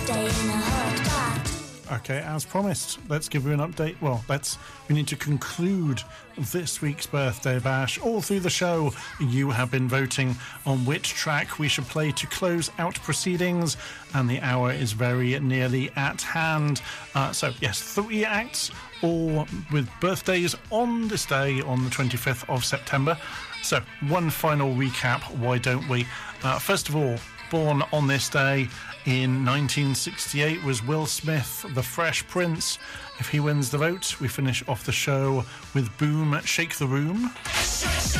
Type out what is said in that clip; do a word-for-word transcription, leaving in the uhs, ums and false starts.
birthday in a hot pot. Okay, as promised, let's give you an update. Well, let's we need to conclude this week's birthday bash. All through the show, you have been voting on which track we should play to close out proceedings, and the hour is very nearly at hand. Uh, so, yes, three acts, all with birthdays on this day, on the twenty-fifth of September. So, one final recap, why don't we? Uh, first of all, born on this day in nineteen sixty-eight was Will Smith, the Fresh Prince. If he wins the vote, we finish off the show with Boom, Shake the Room.